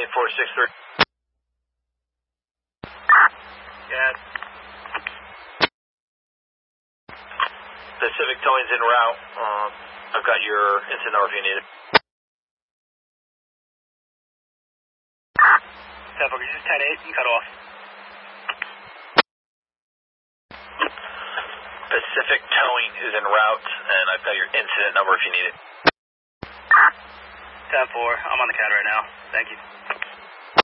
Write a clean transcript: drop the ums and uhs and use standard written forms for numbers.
463. Yeah. Pacific Towing's en route. I've got your incident number if you need it. Pacific, this is 10-8, you cut off. Pacific Towing is en route, and I've got your incident number if you need it. 10-4, I'm on the CAD right now. Thank you.